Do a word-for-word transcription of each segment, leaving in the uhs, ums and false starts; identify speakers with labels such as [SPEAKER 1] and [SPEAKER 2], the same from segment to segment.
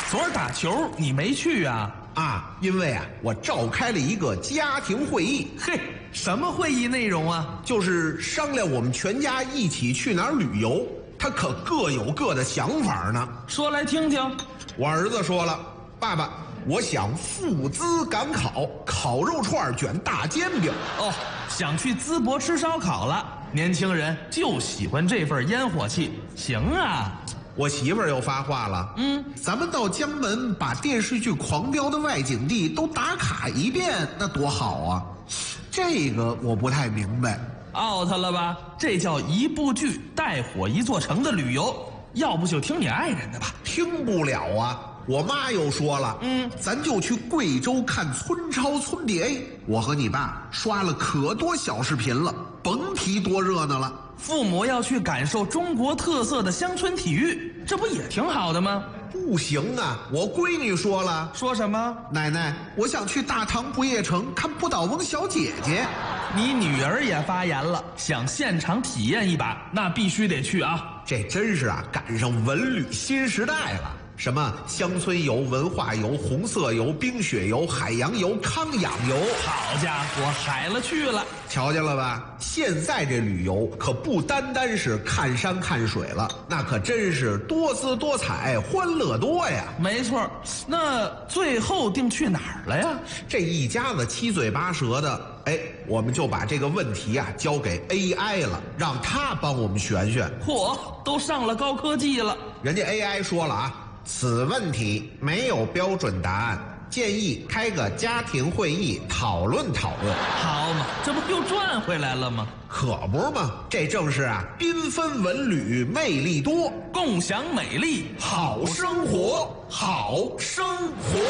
[SPEAKER 1] 昨儿打球你没去啊？
[SPEAKER 2] 啊，因为啊，我召开了一个家庭会议。
[SPEAKER 1] 嘿，什么会议内容啊？
[SPEAKER 2] 就是商量我们全家一起去哪儿旅游。他可各有各的想法呢。
[SPEAKER 1] 说来听听。
[SPEAKER 2] 我儿子说了，爸爸，我想赴淄赶考，烤肉串卷大煎饼。
[SPEAKER 1] 哦，想去淄博吃烧烤了。年轻人就喜欢这份烟火气。行啊。
[SPEAKER 2] 我媳妇儿又发话了，嗯，咱们到江门把电视剧《狂飙》的外景地都打卡一遍，那多好啊！这个我不太明白。
[SPEAKER 1] out 了吧？这叫一部剧带火一座城的旅游。要不就听你爱人的吧。
[SPEAKER 2] 听不了啊！我妈又说了，嗯，咱就去贵州看村超村 D A。我和你爸刷了可多小视频了，甭提多热闹了。
[SPEAKER 1] 父母要去感受中国特色的乡村体育，这不也挺好的吗？
[SPEAKER 2] 不行啊！我闺女说了。
[SPEAKER 1] 说什么？
[SPEAKER 2] 奶奶，我想去大唐不夜城看不倒翁小姐姐。
[SPEAKER 1] 你女儿也发言了，想现场体验一把，那必须得去啊！
[SPEAKER 2] 这真是啊，赶上文旅新时代了。什么乡村游、文化游、红色游、冰雪游、海洋游、康养游，
[SPEAKER 1] 好家伙，海了去了！
[SPEAKER 2] 瞧见了吧？现在这旅游可不单单是看山看水了，那可真是多姿多彩、欢乐多呀！
[SPEAKER 1] 没错，那最后定去哪儿了呀？
[SPEAKER 2] 这一家子七嘴八舌的，哎，我们就把这个问题啊交给 A I 了，让他帮我们选选。
[SPEAKER 1] 嚯，都上了高科技了！
[SPEAKER 2] 人家 A I 说了啊。此问题没有标准答案，建议开个家庭会议讨论讨论。
[SPEAKER 1] 好嘛，这不又赚回来了吗？
[SPEAKER 2] 可不是嘛，这正是啊，缤纷文旅魅力多，
[SPEAKER 1] 共享美丽
[SPEAKER 2] 好生活，好生活。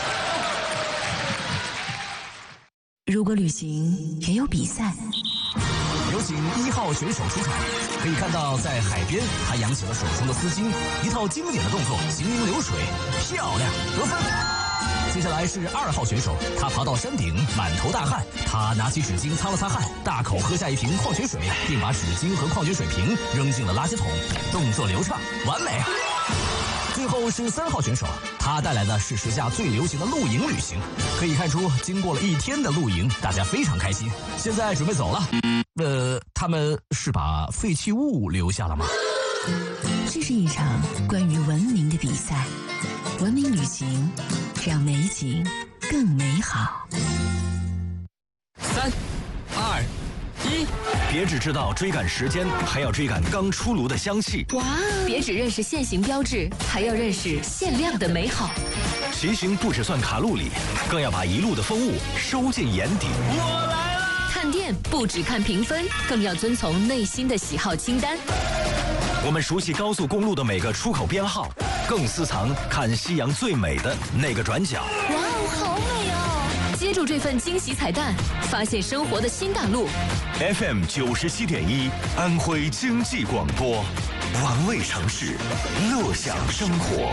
[SPEAKER 3] 如果旅行也有比赛，
[SPEAKER 4] 有请一号选手出场。可以看到，在海边，他扬起了手中的丝巾，一套经典的动作，行云流水，漂亮，得分。接下来是二号选手，他爬到山顶，满头大汗，他拿起纸巾擦了擦汗，大口喝下一瓶矿泉水，并把纸巾和矿泉水瓶扔进了垃圾桶，动作流畅，完美。最后是三号选手，他带来的是时下最流行的露营旅行。可以看出，经过了一天的露营，大家非常开心。现在准备走了。呃，他们是把废弃物留下了吗？
[SPEAKER 3] 这是一场关于文明的比赛，文明旅行让美景更美好。
[SPEAKER 4] 三、二、一，别只知道追赶时间，还要追赶刚出炉的香气。
[SPEAKER 5] 哇！别只认识现行标志，还要认识限量的美好。
[SPEAKER 4] 骑行不只算卡路里，更要把一路的风物收进眼底。
[SPEAKER 1] 我来了！
[SPEAKER 5] 看店不只看评分，更要遵从内心的喜好清单。
[SPEAKER 4] 我们熟悉高速公路的每个出口编号，更私藏看夕阳最美的那个转角。
[SPEAKER 5] 哇哦，好美哦！接住这份惊喜彩蛋，发现生活的新大陆。
[SPEAKER 4] F M 九十七点一，安徽经济广播，玩味城市，乐享生活。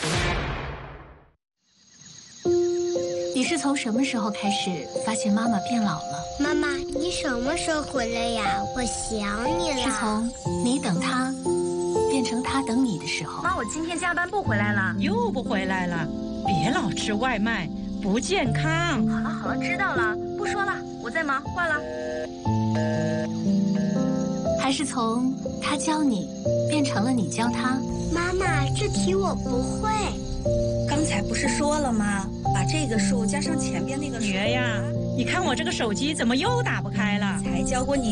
[SPEAKER 3] 你是从什么时候开始发现妈妈变老了？
[SPEAKER 6] 妈妈，你什么时候回来呀？我想你了。
[SPEAKER 3] 是从你等他变成他等你的时候。
[SPEAKER 7] 妈，我今天加班不回来了。
[SPEAKER 8] 又不回来了，别老吃外卖，不健康。
[SPEAKER 7] 好了好了，知道了，不说了，我在忙，挂了。
[SPEAKER 3] 还是从他教你变成了你教他？
[SPEAKER 6] 妈妈，这题我不会。
[SPEAKER 8] 刚才不是说了吗？把这个数加上前边那个数。女儿呀，你看我这个手机怎么又打不开了？才教过你。